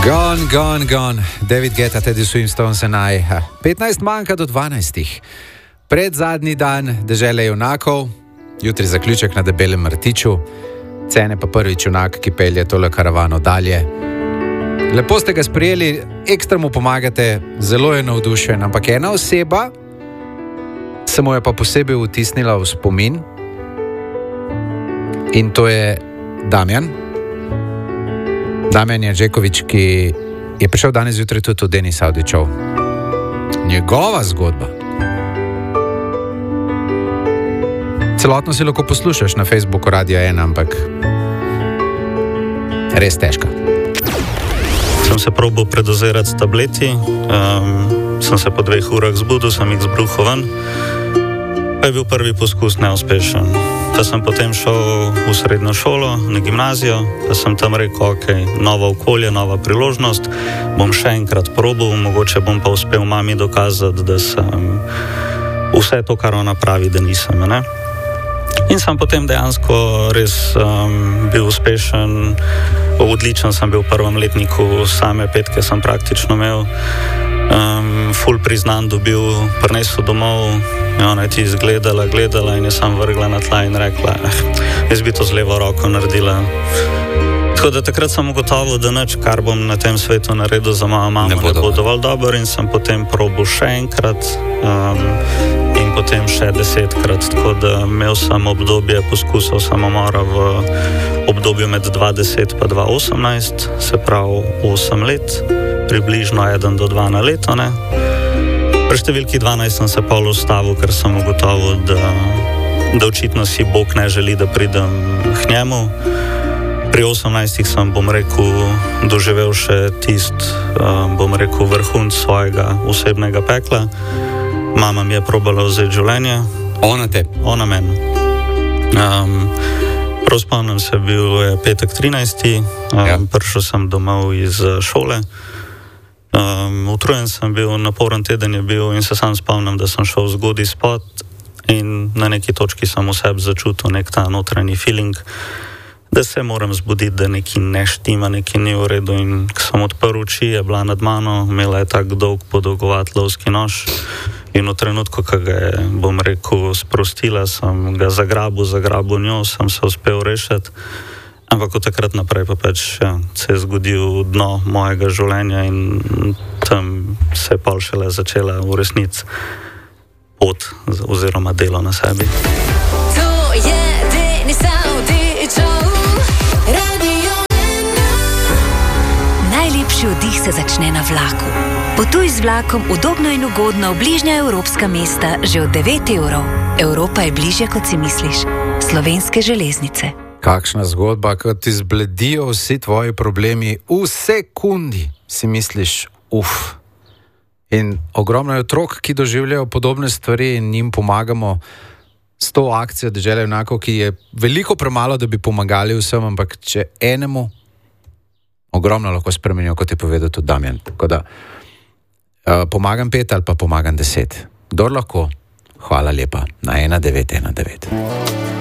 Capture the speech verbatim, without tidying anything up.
Gone, gone, gone. David Guetta, Teddy Swimstones and I. petnajst manjka do dvanajstih. Pred zadnji dan dežele junakov, jutri zaključek na Debelem Martiču, Cene pa prvič junak, ki pelje tole karavano dalje. Lepo ste ga sprejeli, ekstra mu pomagate, zelo je navdušen, ampak ena oseba se mu je pa posebej vtisnila v spomin in to je Damjan. Damjan Janžekovič, ki je prišel danes zjutraj tudi v Denis Avdićov. Njegova zgodba. Celotno si lahko poslušaš na Facebooku Radia ena, ampak res težka. Sem se probal predozirati s tableti, um, sem se po dveh urah zbudil, sem jih zbruhal ven, pa je bil prvi poskus neuspešen. Pa sem potem šel v srednjo šolo, na gimnazijo, pa sem tam rekel, ok, novo okolje, nova priložnost, bom še enkrat probal, mogoče bom pa uspel mami dokazati, da sem vse to, kar ona pravi, da nisem, ne? In sem potem dejansko res um, bil uspešen, odličen sem bil v prvem letniku, same petke sem praktično imel, um, ful priznan dobil, prinesel domov, ona je ti izgledala, gledala in je sam vrgla na tla in rekla, eh, jaz bi to z levo roko naredila. Tako da takrat sem ugotovil, da nič, kar bom na tem svetu naredil za mojo mamo, ne bo, ne bo dovolj dobro in sem potem probal še enkrat um, in potem še desetkrat. Tako da imel sem obdobje poskusov samomora v obdobju med dva deset pa dva osemnajst, se pravi osem let, približno eden do dva na leto, ne. Pri številki dvanajst sem se pol ustavil, ker sem ugotovil, da, da očitno si Bog ne želi, da pridem k njemu. Pri osemnajstih sem, bom rekel, doživel še tist, um, bom rekel, vrhunc svojega osebnega pekla. Mama mi je probala vzeti življenje. Ona te? Ona meni. Um, prav spomnim se, bil je petek trinajsti Um, ja. Prišel sem domov iz šole. Um, utrujen sem bil, naporen teden je bil in se sam spomnim, da sem šel zgodaj spat in na neki točki sem v sebi začutil nek ta notranji feeling, da se moram zbuditi, da nekaj ne štima, nekaj ni v redu in ko sem odprl oči, je bila nad mano, imela je tak dolg podolgovat lovski nož in v trenutku, ko ga je, bom rekel, sprostila, sem ga zagrabil, zagrabil njo, sem se uspel rešiti, ampak od takrat naprej pa pač ja, se je zgodil dno mojega življenja in tam se je pol šele začela v resnici pot oziroma delo na sebi. To je Denis Avdićov. Najlepši oddih se začne na vlaku. Potuj z vlakom udobno in ugodno v bližnja evropska mesta že od devet evrov. Evropa je bližje, kot si misliš. Slovenske železnice. Kakšna zgodba, ko ti zbledijo vsi tvoji problemi v sekundi, si misliš, uf. In ogromno je otrok, ki doživljajo podobne stvari in njim pomagamo s to akcijo Dežele junakov, ki je veliko premalo, da bi pomagali vsem, ampak če enemu ogromno lahko spremenijo, kot je povedal tudi Damjan. Tako da uh, pomagam pet ali pa pomagam deset. Kdor lahko, hvala lepa na ena devet ena devet.